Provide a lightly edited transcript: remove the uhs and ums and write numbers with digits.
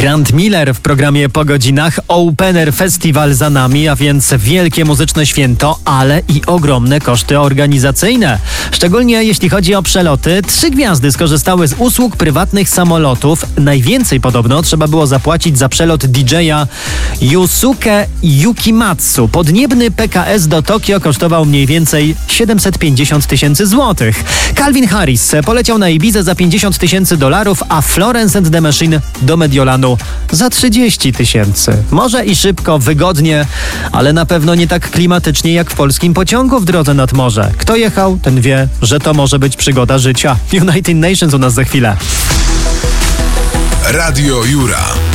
Grant Miller w programie Po godzinach. Opener Festiwal za nami, a więc wielkie muzyczne święto, ale i ogromne koszty organizacyjne. Szczególnie jeśli chodzi o przeloty. 3 gwiazdy skorzystały z usług prywatnych samolotów. Najwięcej podobno trzeba było zapłacić za przelot DJ-a Yusuke Yukimatsu. Podniebny PKS do Tokio kosztował mniej więcej 750 000 złotych. Calvin Harris poleciał na Ibizę za $50,000, a Florence and the Machine do Mediolanu za 30 000. Może i szybko, wygodnie, ale na pewno nie tak klimatycznie jak w polskim pociągu w drodze nad morze. Kto jechał, ten wie, że to może być przygoda życia. United Nations u nas za chwilę. Radio Jura.